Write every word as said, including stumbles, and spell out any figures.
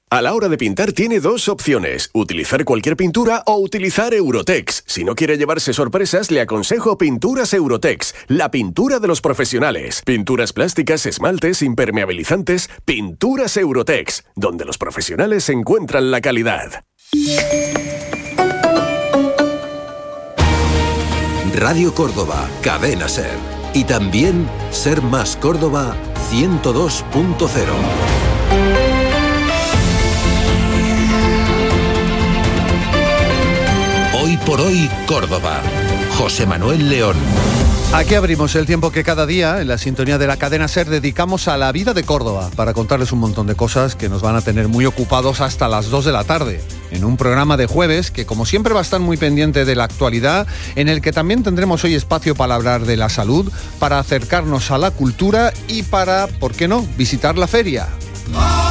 A la hora de pintar tiene dos opciones, utilizar cualquier pintura o utilizar Eurotex. Si no quiere llevarse sorpresas, le aconsejo Pinturas Eurotex, la pintura de los profesionales. Pinturas plásticas, esmaltes, impermeabilizantes, Pinturas Eurotex, donde los profesionales encuentran la calidad. Radio Córdoba, Cadena Ser. Y también Ser Más Córdoba ciento dos punto cero. Hoy por hoy, Córdoba. José Manuel León. Aquí abrimos el tiempo que cada día, en la sintonía de la Cadena Ser, dedicamos a la vida de Córdoba, para contarles un montón de cosas que nos van a tener muy ocupados hasta las dos de la tarde, en un programa de jueves que, como siempre, va a estar muy pendiente de la actualidad, en el que también tendremos hoy espacio para hablar de la salud, para acercarnos a la cultura y para, ¿por qué no?, visitar la feria.